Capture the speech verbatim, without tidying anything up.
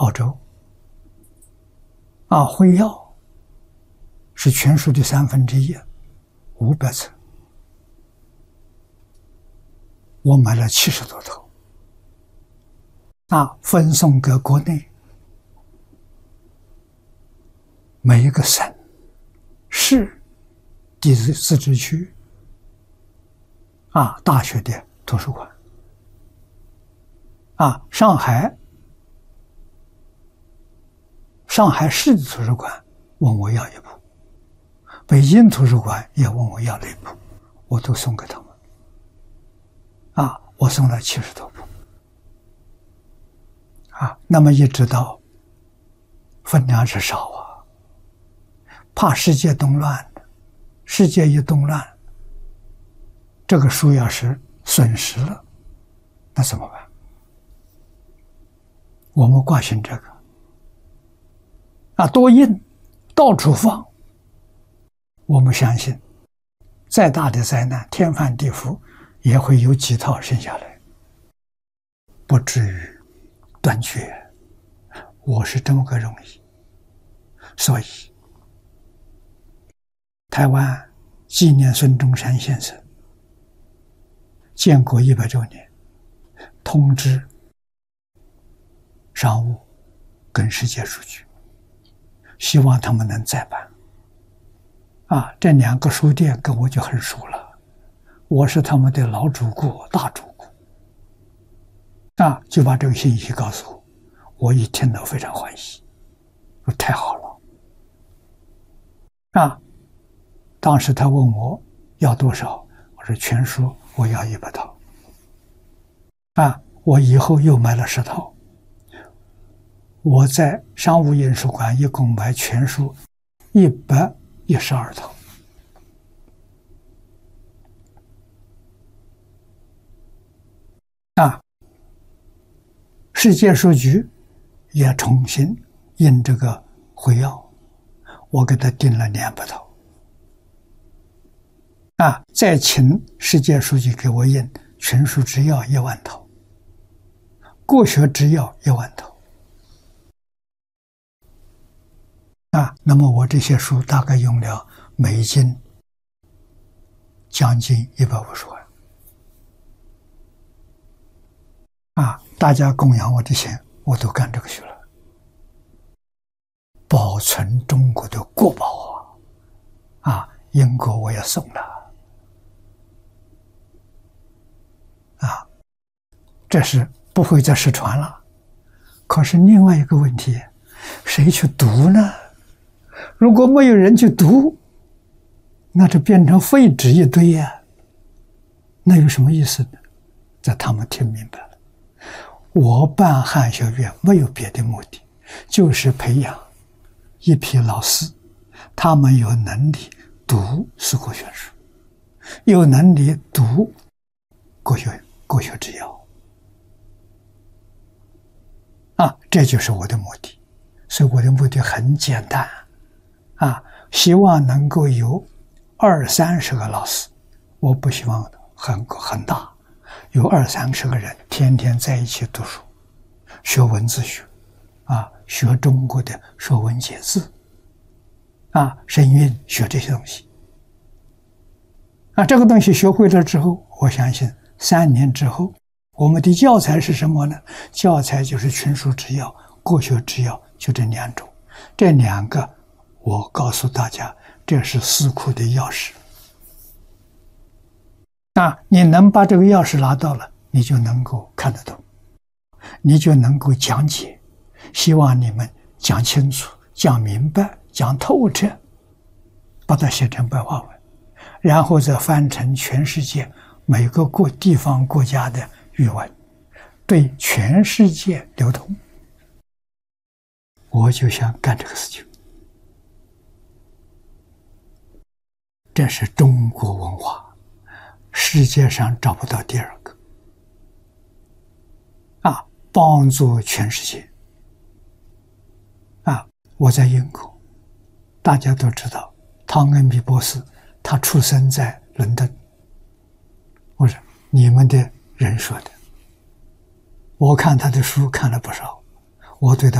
澳洲。啊，会要是全书的三分之一，五百册，我买了七十多套，啊，分送给国内每一个省、市、地自治区啊，大学的图书馆，啊，上海。上海市的图书馆问我要一部，北京图书馆也问我要了一部，我都送给他们。啊，我送了七十多部。啊，那么一直到分量是少啊，怕世界动乱，世界一动乱，这个书要是损失了，那怎么办？我们挂心这个。啊，多印，到处放。我们相信，再大的灾难，天翻地覆，也会有几套剩下来，不至于断绝。我是这么个容易。所以，台湾纪念孙中山先生建国一百周年，通知商务跟世界书局。希望他们能再办。啊，这两个书店跟我就很熟了，我是他们的老主顾、大主顾。啊，就把这个信息告诉我，我一听到非常欢喜，说太好了。啊，当时他问我要多少，我说全书我要一百套。啊，我以后又买了十套。我在商务印书馆一共买全书一百一十二套。啊，世界书局也重新印这个会要，我给他订了两百套。啊，再请世界书局给我印全书制要一万套，国学制要一万套。啊，那么我这些书大概用了美金将近一百五十万。啊，大家供养我的钱，我都干这个去了。保存中国的国宝啊！啊，英国我也送了。啊，这是不会再失传了。可是另外一个问题，谁去读呢？如果没有人去读，那就变成废纸一堆呀、啊，那有什么意思呢？这他们听明白了。我办汉学院没有别的目的，就是培养一批老师，他们有能力读四库全书，有能力读国学国学制要。啊，这就是我的目的。所以我的目的很简单。啊，希望能够有二三十个老师，我不希望很很大，有二三十个人天天在一起读书，学文字学，啊，学中国的说文解字，啊，声韵学这些东西。啊，这个东西学会了之后，我相信三年之后，我们的教材是什么呢？教材就是群书制要、国学制要，就这两种，这两个。我告诉大家，这是四库的钥匙。那你能把这个钥匙拿到了，你就能够看得懂，你就能够讲解。希望你们讲清楚、讲明白、讲透彻，把它写成白话文，然后再翻成全世界每个国地方国家的语文，对全世界流通。我就想干这个事情。这是中国文化，世界上找不到第二个。啊，帮助全世界。啊，我在英国，大家都知道，汤恩比博士，他出生在伦敦。我说你们的人说的，我看他的书看了不少，我对他